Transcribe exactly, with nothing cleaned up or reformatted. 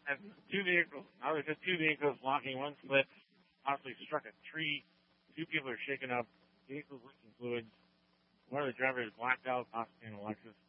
And two vehicles, now there's just two vehicles blocking. One slip, possibly struck a tree. Two people are shaken up. Vehicles leaking fluids. One of the drivers blacked out, possibly in a Lexus.